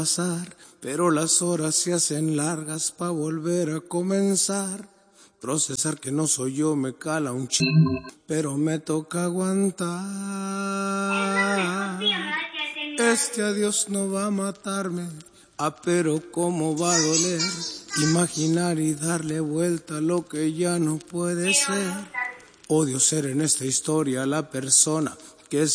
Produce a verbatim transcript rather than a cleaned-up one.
pasar, pero las horas se hacen largas pa' volver a comenzar. Procesar que no soy yo me cala un chingo, pero me toca aguantar. Este adiós no va a matarme, ah, pero cómo va a doler. Imaginar y darle vuelta a lo que ya no puede ser. Odio ser en esta historia la persona